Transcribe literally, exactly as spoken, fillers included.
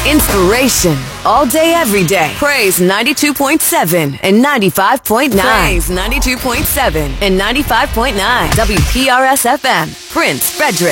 Inspiration all day, every day. Praise ninety-two point seven and ninety-five point nine. Praise ninety-two point seven and ninety-five point nine. W P R S F M, Prince Frederick.